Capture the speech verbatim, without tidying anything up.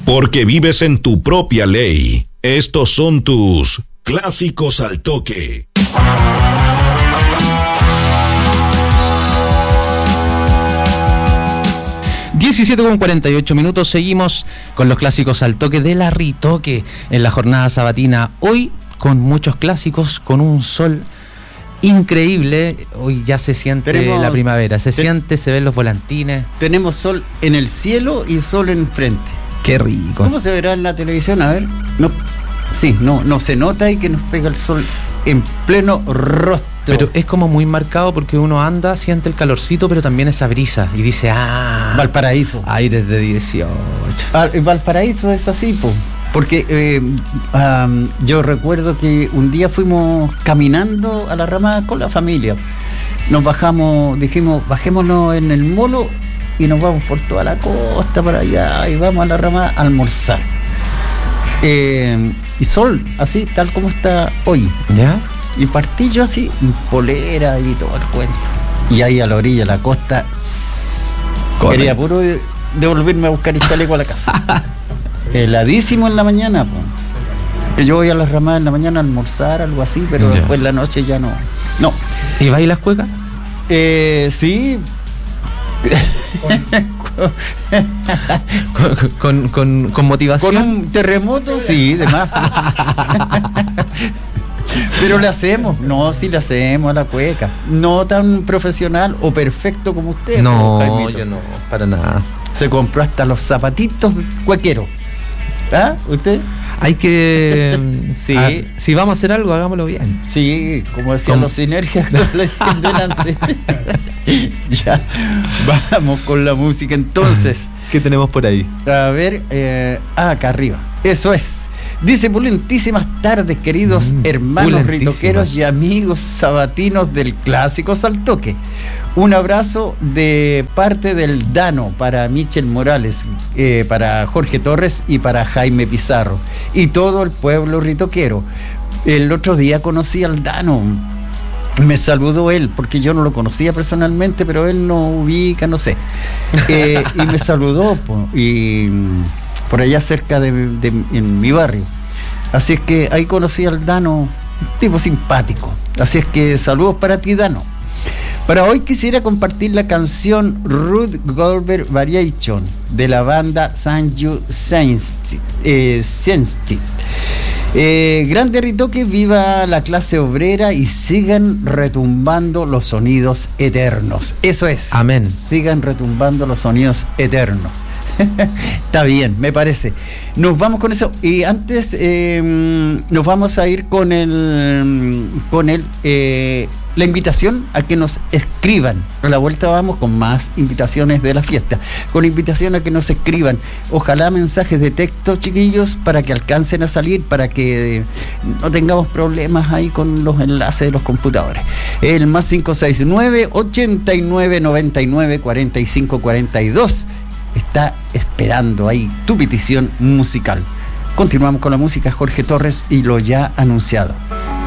Porque vives en tu propia ley. Estos son tus clásicos al toque. diecisiete con cuarenta y ocho minutos, seguimos con los clásicos al toque de la Ritoque en la jornada sabatina. Hoy con muchos clásicos, con un sol increíble. Hoy ya se siente tenemos, la primavera, se te, siente, se ven los volantines. Tenemos sol en el cielo y sol en frente. Qué rico. ¿Cómo se verá en la televisión? A ver. No, sí, no, no se nota ahí que nos pega el sol en pleno rostro. Pero es como muy marcado porque uno anda, siente el calorcito, pero también esa brisa y dice, ah, Valparaíso. Aires de dieciocho. Ah, Valparaíso es así, po. Porque eh, um, yo recuerdo que un día fuimos caminando a la Ramada con la familia. Nos bajamos, dijimos, bajémonos en el molo y nos vamos por toda la costa para allá y vamos a la Ramada a almorzar. Eh, y sol, así, tal como está hoy. ¿Ya? Y partí yo así, en polera y todo el cuento. Y ahí a la orilla de la costa, Corre. Quería puro devolverme a buscar el chaleco a la casa. Heladísimo en la mañana, pues. Yo voy a las Ramadas en la mañana a almorzar, algo así, pero ya. Después en la noche ya no. No. ¿Y bailas cueca? Eh, sí. con, con, con, con motivación. Con un terremoto, sí, de más. Pero le hacemos, no, sí le hacemos a la cueca. No tan profesional o perfecto como usted. No, Jaimito. Yo no, para nada. Se compró hasta los zapatitos cuequeros. ¿Ah? ¿Usted? Hay que... sí. A, si vamos a hacer algo, hagámoslo bien. Sí, como decían los sinergias que le dicen delante. Ya, vamos con la música entonces. ¿Qué tenemos por ahí? A ver, eh, ah, acá arriba. Eso es. Dice, pulentísimas tardes, queridos mm, hermanos ritoqueros y amigos sabatinos del Clásico al Toque. Un abrazo de parte del Dano para Michel Morales, eh, para Jorge Torres y para Jaime Pizarro y todo el pueblo ritoquero. El otro día conocí al Dano, me saludó él, porque yo no lo conocía personalmente, pero él no ubica, no sé. Eh, y me saludó, po, y por allá cerca de, de en mi barrio. Así es que ahí conocí al Dano, un tipo simpático. Así es que saludos para ti, Dano. Para hoy quisiera compartir la canción Ruth Goldberg Variation de la banda Saint You Saints. Eh, eh, grande Ritoque, viva la clase obrera y sigan retumbando los sonidos eternos. Eso es. Amén. Sigan retumbando los sonidos eternos. Está bien, me parece. Nos vamos con eso. Y antes eh, nos vamos a ir con el con el eh, la invitación a que nos escriban. A la vuelta vamos con más invitaciones de la fiesta. Con invitación a que nos escriban. Ojalá mensajes de texto, chiquillos, para que alcancen a salir, para que no tengamos problemas ahí con los enlaces de los computadores. El más cinco seis nueve, ochenta y nueve, noventa y nueve, cuarenta y cinco, cuarenta y dos. Está esperando ahí tu petición musical. Continuamos con la música, Jorge Torres y lo ya anunciado.